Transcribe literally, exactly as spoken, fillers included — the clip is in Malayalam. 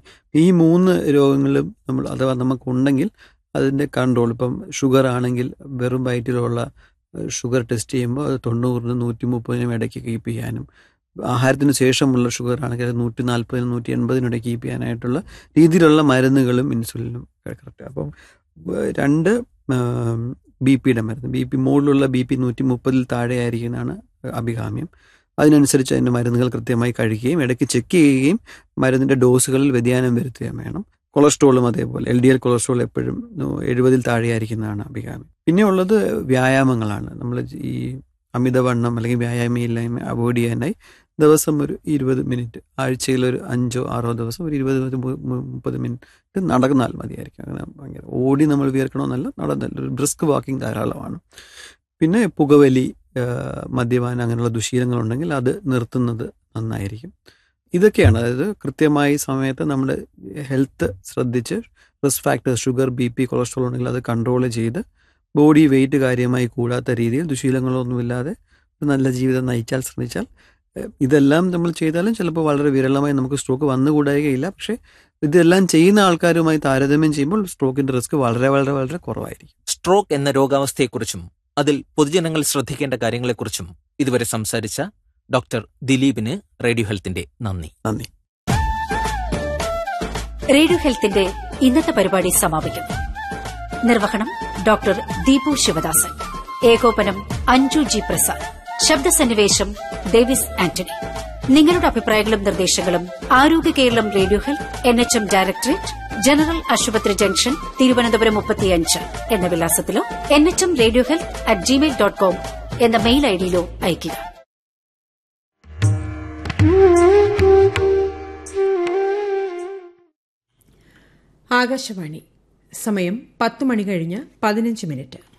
ഈ മൂന്ന് രോഗങ്ങളും നമ്മൾ അഥവാ നമുക്കുണ്ടെങ്കിൽ അതിൻ്റെ കൺട്രോൾ, ഇപ്പം ഷുഗർ ആണെങ്കിൽ വെറും വയറ്റിലുള്ള ഷുഗർ ടെസ്റ്റ് ചെയ്യുമ്പോൾ അത് തൊണ്ണൂറിനും നൂറ്റി മുപ്പതിനും ഇടയ്ക്ക് കീപ്പ് ചെയ്യാനും, ആഹാരത്തിന് ശേഷമുള്ള ഷുഗർ ആണെങ്കിൽ അത് നൂറ്റി നാൽപ്പതിനും നൂറ്റി എൺപതിനും ഇടയ്ക്ക് കീപ്പ് ചെയ്യാനായിട്ടുള്ള രീതിയിലുള്ള മരുന്നുകളും ഇൻസുലിനും കറക്റ്റ്. അപ്പം രണ്ട് ബി പിയുടെ മരുന്ന്, ബി പി മുകളിലുള്ള ബി പി നൂറ്റി മുപ്പതിൽ താഴെ ആയിരിക്കുന്നതാണ് അഭികാമ്യം. അതിനനുസരിച്ച് അതിൻ്റെ മരുന്നുകൾ കൃത്യമായി കഴിക്കുകയും ഇടയ്ക്ക് ചെക്ക് ചെയ്യുകയും മരുന്നിൻ്റെ ഡോസുകളിൽ വ്യതിയാനം വരുത്തുകയും വേണം. കൊളസ്ട്രോളും അതേപോലെ, എൽ ഡി എൽ കൊളസ്ട്രോൾ എപ്പോഴും എഴുപതിൽ താഴെയായിരിക്കുന്നതാണ് അഭികാമ്യം. പിന്നെ ഉള്ളത് വ്യായാമങ്ങളാണ്. നമ്മൾ ഈ അമിതവണ്ണം അല്ലെങ്കിൽ വ്യായാമമില്ലായ്മ അവോയ്ഡ് ചെയ്യാനായി ദിവസം ഒരു ഇരുപത് മിനിറ്റ്, ആഴ്ചയിൽ ഒരു അഞ്ചോ ആറോ ദിവസം ഒരു ഇരുപത് മുപ്പത് മിനിറ്റ് നടന്നാൽ മതിയായിരിക്കും. അങ്ങനെ ഭയങ്കര ഓടി നമ്മൾ വിയർക്കണമെന്നല്ല, നടന്നല്ല, ഒരു ബ്രിസ്ക് വാക്കിംഗ് ധാരാളമാണ്. പിന്നെ പുകവലി, മദ്യപാനം അങ്ങനെയുള്ള ദുശീലങ്ങളുണ്ടെങ്കിൽ അത് നിർത്തുന്നത് നന്നായിരിക്കും. ഇതൊക്കെയാണ്. അതായത് കൃത്യമായി സമയത്ത് നമ്മുടെ ഹെൽത്ത് ശ്രദ്ധിച്ച് risk factors, sugar, B P, cholesterol ഉണ്ടെങ്കിൽ അത് കൺട്രോൾ ചെയ്ത് ബോഡി വെയിറ്റ് കാര്യമായി കൂടാത്ത രീതിയിൽ ദുശീലങ്ങളൊന്നുമില്ലാതെ നല്ല ജീവിതം നയിച്ചാൽ ശ്രമിച്ചാൽ, ഇതെല്ലാം നമ്മൾ ചെയ്താലും ചിലപ്പോൾ വളരെ വിരളമായി നമുക്ക് സ്ട്രോക്ക് വന്നുകൂടായികയില്ല. പക്ഷേ ഇതെല്ലാം ചെയ്യുന്ന ആൾക്കാരുമായി താരതമ്യം ചെയ്യുമ്പോൾ സ്ട്രോക്കിന്റെ റിസ്ക് വളരെ വളരെ വളരെ കുറവായിരിക്കും. സ്ട്രോക്ക് എന്ന രോഗാവസ്ഥയെക്കുറിച്ചും അതിൽ പൊതുജനങ്ങൾ ശ്രദ്ധിക്കേണ്ട കാര്യങ്ങളെക്കുറിച്ചും ഇതുവരെ സംസാരിച്ച ഡോക്ടർ ദിലീപിന് റേഡിയോ ഹെൽത്തിന്റെ നന്ദി. നന്ദി. റേഡിയോ ഹെൽത്തിന്റെ ഇന്നത്തെ പരിപാടി സമാപിക്കുന്നു. നിർവഹണം ഡോക്ടർ ദീപു ശിവദാസൻ, ഏകോപനം അഞ്ജു ജി പ്രസാദ്, ശബ്ദസന്നിവേശം ഡേവിസ് ആന്റണി. നിങ്ങളുടെ അഭിപ്രായങ്ങളും നിർദ്ദേശങ്ങളും ആരോഗ്യ Keralam radio health, N H M directorate, general ആശുപത്രി ജംഗ്ഷൻ, തിരുവനന്തപുരം മുപ്പത്തിയഞ്ച് എന്ന വിലാസത്തിലോ N H M radio health at Gmail dot com എന്ന മെയിൽ ഐഡിയിലോ അയയ്ക്കുക. ആകാശവാണി. സമയം പത്ത് മണി കഴിഞ്ഞ് പതിനഞ്ച് മിനിറ്റ്.